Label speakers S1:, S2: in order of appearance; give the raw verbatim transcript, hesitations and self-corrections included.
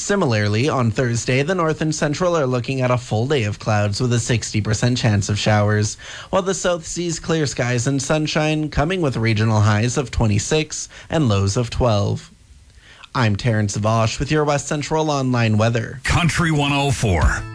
S1: Similarly, on Thursday, the north and central are looking at a full day of clouds with a sixty percent chance of showers, while the south sees clear skies and sunshine, coming with regional highs of twenty-six and lows of twelve. I'm Terrence Vosh with your West Central Online weather.
S2: Country one oh four.